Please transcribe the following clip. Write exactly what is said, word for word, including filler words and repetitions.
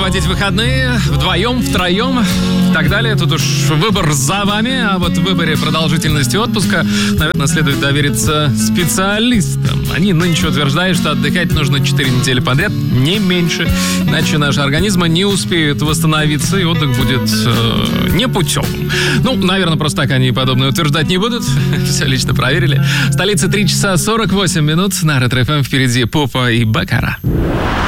проводить выходные вдвоем, втроем и так далее. Тут уж выбор за вами, а вот в выборе продолжительности отпуска, наверное, следует довериться специалистам. Они нынче утверждают, что отдыхать нужно четыре недели подряд, не меньше, иначе наши организмы не успеют восстановиться, и отдых будет э, непутевым. Ну, наверное, просто так они подобное утверждать не будут. Все лично проверили. В столице три часа сорок восемь минут. На Ретро-ФМ впереди Попа и Бакара.